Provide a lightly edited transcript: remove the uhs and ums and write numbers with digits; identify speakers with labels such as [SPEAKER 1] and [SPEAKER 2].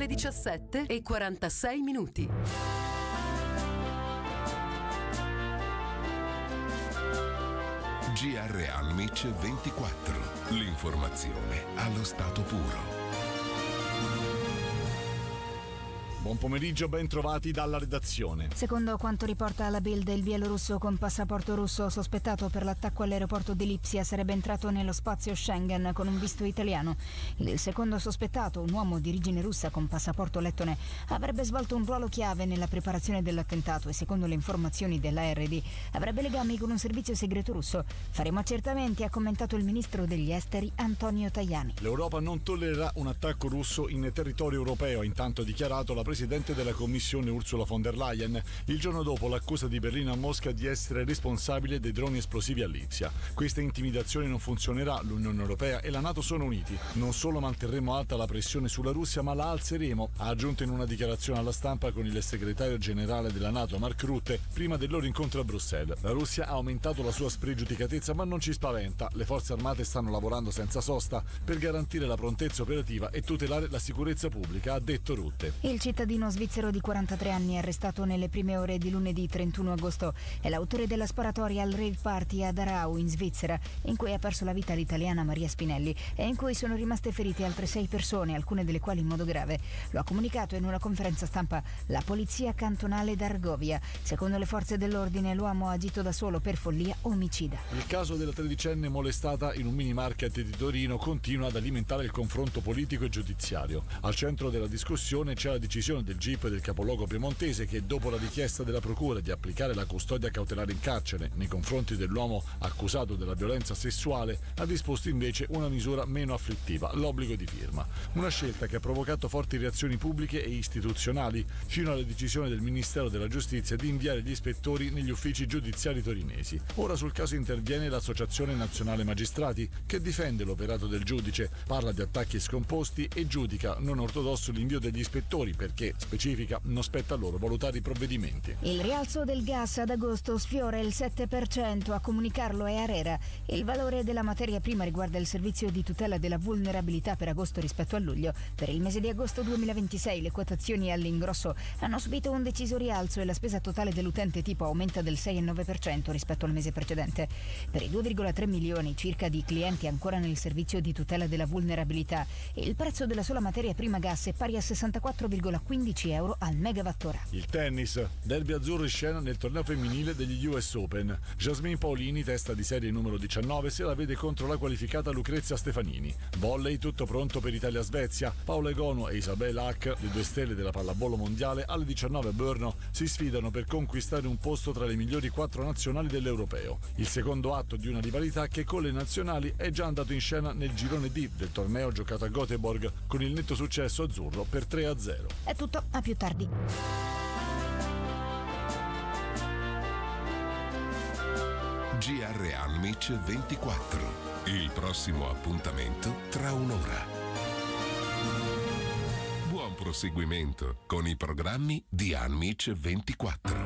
[SPEAKER 1] le 17:46.
[SPEAKER 2] GR Almic 24. L'informazione allo stato puro.
[SPEAKER 3] Buon pomeriggio, ben trovati dalla redazione.
[SPEAKER 4] Secondo quanto riporta la Bild, il bielorusso con passaporto russo sospettato per l'attacco all'aeroporto di Lipsia sarebbe entrato nello spazio Schengen con un visto italiano. Il secondo sospettato, un uomo di origine russa con passaporto lettone, avrebbe svolto un ruolo chiave nella preparazione dell'attentato e, secondo le informazioni dell'ARD, avrebbe legami con un servizio segreto russo. Faremo accertamenti, ha commentato il ministro degli esteri Antonio Tajani.
[SPEAKER 3] L'Europa non tollererà un attacco russo in territorio europeo, ha intanto dichiarato la Presidente della Commissione Ursula von der Leyen, il giorno dopo l'accusa di Berlino a Mosca di essere responsabile dei droni esplosivi a Lipsia. Questa intimidazione non funzionerà, l'Unione Europea e la NATO sono uniti. Non solo manterremo alta la pressione sulla Russia, ma la alzeremo, ha aggiunto in una dichiarazione alla stampa con il segretario generale della NATO Mark Rutte prima del loro incontro a Bruxelles. La Russia ha aumentato la sua spregiudicatezza, ma non ci spaventa. Le forze armate stanno lavorando senza sosta per garantire la prontezza operativa e tutelare la sicurezza pubblica, ha detto Rutte.
[SPEAKER 4] Il cittadino svizzero di 43 anni arrestato nelle prime ore di lunedì 31 agosto è l'autore della sparatoria al rave party ad Arau in Svizzera, in cui ha perso la vita l'italiana Maria Spinelli e in cui sono rimaste ferite altre 6 persone, alcune delle quali in modo grave. Lo ha comunicato in una conferenza stampa la polizia cantonale d'Argovia. Secondo le forze dell'ordine l'uomo ha agito da solo per follia omicida.
[SPEAKER 3] Il caso della tredicenne molestata in un mini market di Torino continua ad alimentare il confronto politico e giudiziario. Al centro della discussione c'è la decisione del GIP del capoluogo piemontese che, dopo la richiesta della procura di applicare la custodia cautelare in carcere nei confronti dell'uomo accusato della violenza sessuale, ha disposto invece una misura meno afflittiva, l'obbligo di firma. Una scelta che ha provocato forti reazioni pubbliche e istituzionali, fino alla decisione del Ministero della Giustizia di inviare gli ispettori negli uffici giudiziari torinesi. Ora sul caso interviene l'Associazione Nazionale Magistrati, che difende l'operato del giudice, parla di attacchi scomposti e giudica non ortodosso l'invio degli ispettori perché, specifica, non spetta a loro valutare i provvedimenti.
[SPEAKER 4] Il rialzo del gas ad agosto sfiora il 7%, a comunicarlo è ARERA. Il valore della materia prima riguarda il servizio di tutela della vulnerabilità per agosto rispetto a luglio. Per il mese di agosto 2026 le quotazioni all'ingrosso hanno subito un deciso rialzo e la spesa totale dell'utente tipo aumenta del 6,9% rispetto al mese precedente. Per i 2,3 milioni circa di clienti ancora nel servizio di tutela della vulnerabilità, il prezzo della sola materia prima gas è pari a 64,15 euro al megawattora.
[SPEAKER 3] Il tennis, derby azzurro in scena nel torneo femminile degli US Open. Jasmine Paolini, testa di serie numero 19, se la vede contro la qualificata Lucrezia Stefanini. Volley, tutto pronto per Italia-Svezia. Paola Egonu e Isabella Hack, le due stelle della pallavolo mondiale, alle 19 a Brno si sfidano per conquistare un posto tra le migliori 4 nazionali dell'europeo. Il secondo atto di una rivalità che con le nazionali è già andato in scena nel girone D del torneo giocato a Göteborg, con il netto successo azzurro per 3-0.
[SPEAKER 4] È tutto, a più tardi.
[SPEAKER 2] GR Almic 24. Il prossimo appuntamento tra un'ora. Buon proseguimento con i programmi di Almic 24.